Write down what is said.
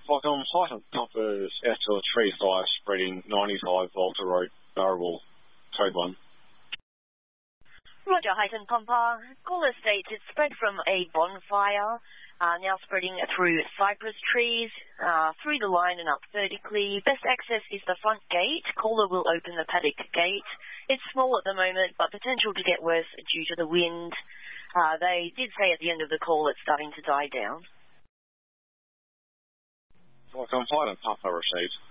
Like I'm height on top of out to a tree fire spreading 95 Volta Road, Barrable, code 1. Roger, Heighton Pumper. Caller states it's spread from a bonfire, now spreading through cypress trees, through the line and up vertically. Best access is the front gate. Caller will open the paddock gate. It's small at the moment, but potential to get worse due to the wind. They did say at the end of the call it's starting to die down. Like I'm height on Papa received.